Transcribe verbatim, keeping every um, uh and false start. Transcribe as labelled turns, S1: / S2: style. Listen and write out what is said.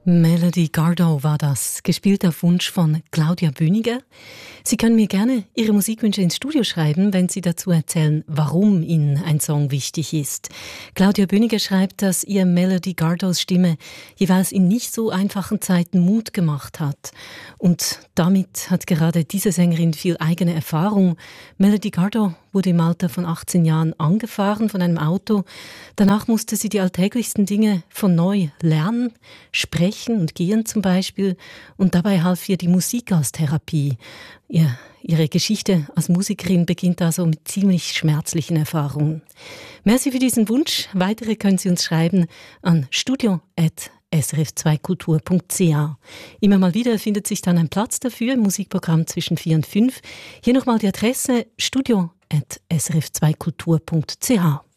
S1: Melody Gardot war das, gespielt auf Wunsch von Claudia Büniger. Sie können mir gerne Ihre Musikwünsche ins Studio schreiben, wenn Sie dazu erzählen, warum Ihnen ein Song wichtig ist. Claudia Büniger schreibt, dass ihr Melody Gardots Stimme jeweils in nicht so einfachen Zeiten Mut gemacht hat. Und damit hat gerade diese Sängerin viel eigene Erfahrung. Melody Gardot wurde im Alter von achtzehn Jahren angefahren von einem Auto. Danach musste sie die alltäglichsten Dinge von neu lernen, sprechen und gehen zum Beispiel. Und dabei half ihr die Musik als Therapie. Ihr, ihre Geschichte als Musikerin beginnt also mit ziemlich schmerzlichen Erfahrungen. Merci für diesen Wunsch. Weitere können Sie uns schreiben an studio at s r f zwei kultur punkt c h. Immer mal wieder findet sich dann ein Platz dafür im Musikprogramm zwischen vier und fünf. Hier nochmal die Adresse studio at s r f zwei kultur punkt c h.